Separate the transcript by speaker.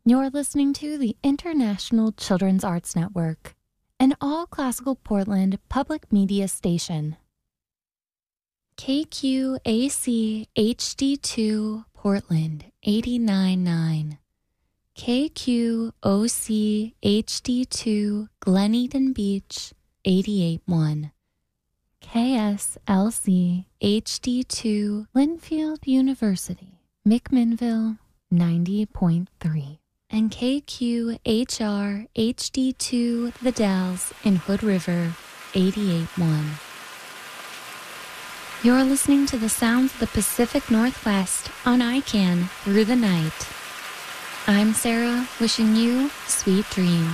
Speaker 1: You're listening to the International Children's Arts Network, an all-classical Portland public media station. KQAC HD2 Portland 89.9. KQOC HD2 Glen Eden Beach 88.1. KSLC HD2 Linfield University McMinnville 90.3. And KQHR HD2 The Dalles in Hood River 88.1. You're listening to the sounds of the Pacific Northwest on ICANN through the night. I'm Sarah, wishing you sweet dreams.